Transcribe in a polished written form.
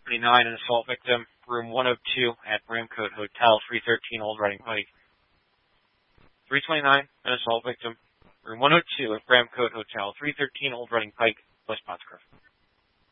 329, an assault victim, room 102 at Ramcote Hotel, 313 Old Reading Pike. 329, an assault victim, room 102 at Ramcote Hotel, 313 Old Reading Pike, West Pottsgrove.